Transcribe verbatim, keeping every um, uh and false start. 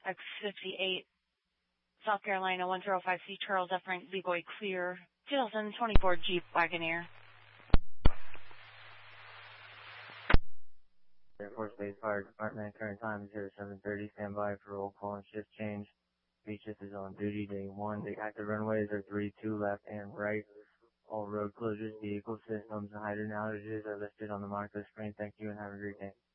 X fifty-eight, South Carolina, one zero five C, Charles F. Rank, Leroy Clear, two thousand twenty-four Jeep Wagoneer. Air Force Base Fire Department, current time is zero seven thirty, stand by for roll call and shift change. B shift is on duty, day one. The active runways are three two left and right. All road closures, vehicle systems, and hydrant outages are listed on the marker screen. Thank you and have a great day.